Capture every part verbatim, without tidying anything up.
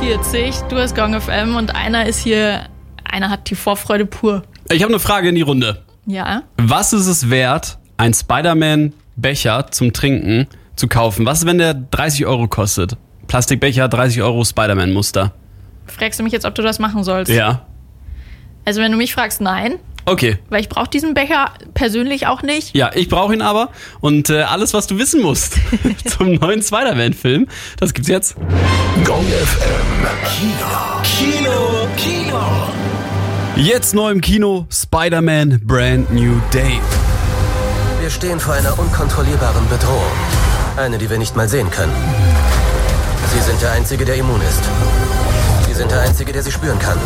vierzig, du hast Gong F M und einer ist hier, einer hat die Vorfreude pur. Ich habe eine Frage in die Runde. Ja? Was ist es wert, ein Spider-Man-Becher zum Trinken zu kaufen? Was ist, wenn der dreißig Euro kostet? Plastikbecher, dreißig Euro Spider-Man-Muster. Fragst du mich jetzt, ob du das machen sollst? Ja. Also wenn du mich fragst, nein. Okay. Weil ich brauche diesen Becher persönlich auch nicht. Ja, ich brauche ihn aber. Und äh, alles, was du wissen musst zum neuen Spider-Man-Film, das gibt's jetzt. Gong F M. Kino. Kino. Kino. Jetzt neu im Kino, Spider-Man Brand New Day. Wir stehen vor einer unkontrollierbaren Bedrohung. Eine, die wir nicht mal sehen können. Sie sind der Einzige, der immun ist. Sie sind der Einzige, der sie spüren kann.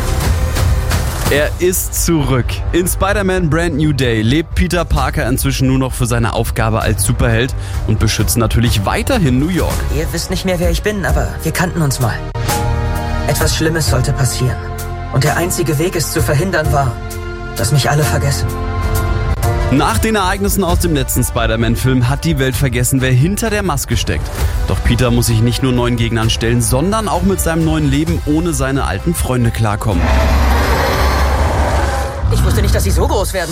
Er ist zurück. In Spider-Man Brand New Day lebt Peter Parker inzwischen nur noch für seine Aufgabe als Superheld und beschützt natürlich weiterhin New York. Ihr wisst nicht mehr, wer ich bin, aber wir kannten uns mal. Etwas Schlimmes sollte passieren. Und der einzige Weg, es zu verhindern, war, dass mich alle vergessen. Nach den Ereignissen aus dem letzten Spider-Man-Film hat die Welt vergessen, wer hinter der Maske steckt. Doch Peter muss sich nicht nur neuen Gegnern stellen, sondern auch mit seinem neuen Leben ohne seine alten Freunde klarkommen. Ich wusste nicht, dass sie so groß werden.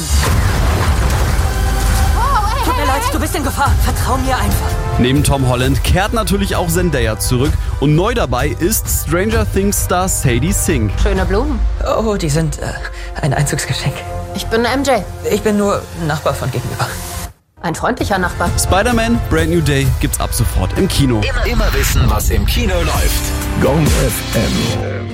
Tut mir leid, du bist in Gefahr. Vertrau mir einfach. Neben Tom Holland kehrt natürlich auch Zendaya zurück und neu dabei ist Stranger Things Star Sadie Sink. Schöne Blumen. Oh, die sind äh, ein Einzugsgeschenk. Ich bin M J. Ich bin nur Nachbar von gegenüber. Ein freundlicher Nachbar. Spider-Man Brand New Day gibt's ab sofort im Kino. Immer, immer wissen, was im Kino läuft. Gong F M.